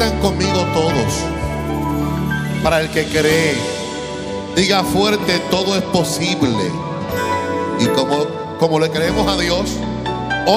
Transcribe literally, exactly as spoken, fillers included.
repitan conmigo todos. Para el que cree, diga fuerte: todo es posible. Y como, como le creemos a Dios,